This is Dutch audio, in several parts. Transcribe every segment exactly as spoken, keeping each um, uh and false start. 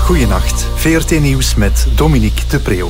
Goeienacht. V R T Nieuws met Dominique de Preeuw.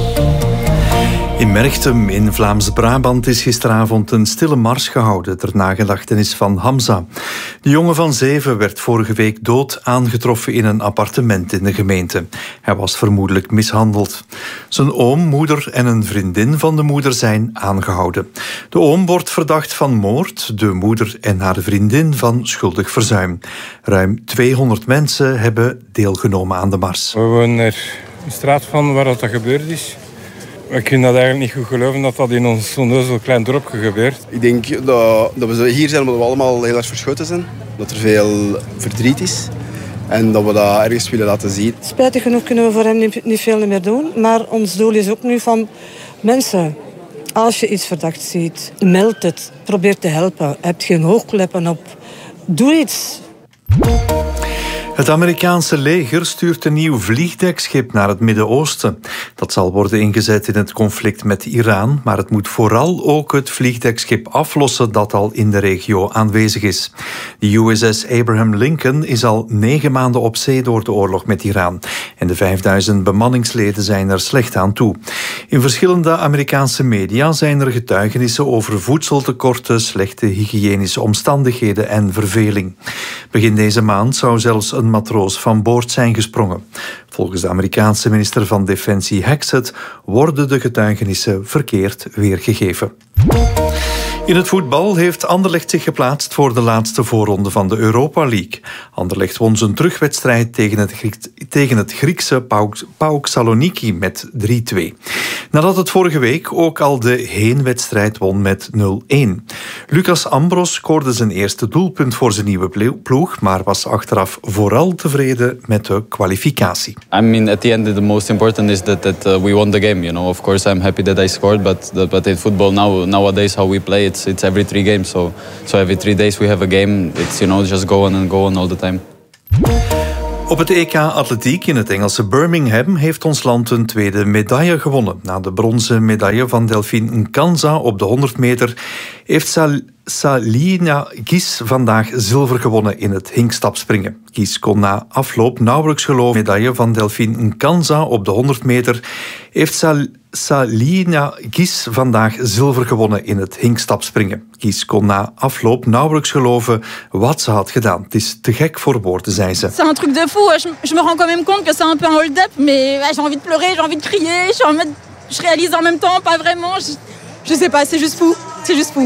In Merchtem in Vlaams-Brabant is gisteravond een stille mars gehouden ter nagedachtenis van Hamza. De jongen van zeven werd vorige week dood aangetroffen in een appartement in de gemeente. Hij was vermoedelijk mishandeld. Zijn oom, moeder en een vriendin van de moeder zijn aangehouden. De oom wordt verdacht van moord, de moeder en haar vriendin van schuldig verzuim. Ruim tweehonderd mensen hebben deelgenomen aan de mars. We wonen er een straat van waar dat gebeurd is. Ik kan dat eigenlijk niet goed geloven dat dat in ons onnozel klein dorpje gebeurt. Ik denk dat, dat we hier zijn omdat we allemaal heel erg verschoten zijn. Dat er veel verdriet is. En dat we dat ergens willen laten zien. Spijtig genoeg kunnen we voor hem niet, niet veel meer doen. Maar ons doel is ook nu van mensen. Als je iets verdacht ziet, meld het. Probeer te helpen. Heb geen hoogkleppen op. Doe iets. Het Amerikaanse leger stuurt een nieuw vliegdekschip naar het Midden-Oosten. Dat zal worden ingezet in het conflict met Iran, maar het moet vooral ook het vliegdekschip aflossen dat al in de regio aanwezig is. De U S S Abraham Lincoln is al negen maanden op zee door de oorlog met Iran. En de vijfduizend bemanningsleden zijn er slecht aan toe. In verschillende Amerikaanse media zijn er getuigenissen over voedseltekorten, slechte hygiënische omstandigheden en verveling. Begin deze maand zou zelfs een matroos van boord zijn gesprongen. Volgens de Amerikaanse minister van Defensie Hexet worden de getuigenissen verkeerd weergegeven. In het voetbal heeft Anderlecht zich geplaatst voor de laatste voorronde van de Europa League. Anderlecht won zijn terugwedstrijd tegen het, Griek, tegen het Griekse PAOK, PAOK Saloniki met drie twee. Nadat het vorige week ook al de heenwedstrijd won met nul een. Lucas Ambros scoorde zijn eerste doelpunt voor zijn nieuwe ploeg, maar was achteraf vooral tevreden met de kwalificatie. I mean, at the end, the most important is that, that uh, we won the game. You know, of course, I'm happy that I scored, but but in football now nowadays how we play, it's it's every three games. So so every three days we have a game. It's you know just go on and go on all the time. Op het E K Atletiek in het Engelse Birmingham heeft ons land een tweede medaille gewonnen. Na de bronzen medaille van Delphine Nkanza op de honderd meter heeft Sal Salina Gies vandaag zilver gewonnen in het hinkstapspringen. Gies kon na afloop nauwelijks geloven. De medaille van Delphine Nkanza op de honderd meter heeft Sal Salina Gies vandaag zilver gewonnen in het hinkstapspringen. Gies kon na afloop nauwelijks geloven wat ze had gedaan. Het is te gek voor woorden, zei ze. C'est un truc de fou. Je, je me rends quand même compte que c'est un peu un hold-up, mais ouais, j'ai envie de pleurer, j'ai envie de crier, je, suis en mode, je réalise en même temps, pas vraiment. Je, je sais pas, c'est juste fou. C'est juste fou.